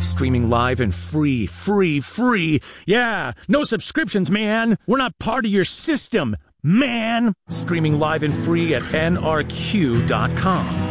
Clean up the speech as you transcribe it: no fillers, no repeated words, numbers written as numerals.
Streaming live and free. Yeah, no subscriptions, man. We're not part of your system, man. Streaming live and free at nrq.com.